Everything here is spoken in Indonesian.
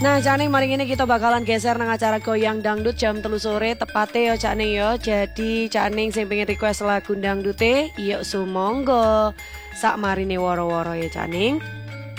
Nah, Caning mari ini kita bakalan geser nang acara goyang dangdut jam 3 sore tepate ya Caning ya. Jadi Caning sing pengen request lagu dangdute, yuk sumonggo. Sak marine woro-woro ya Caning.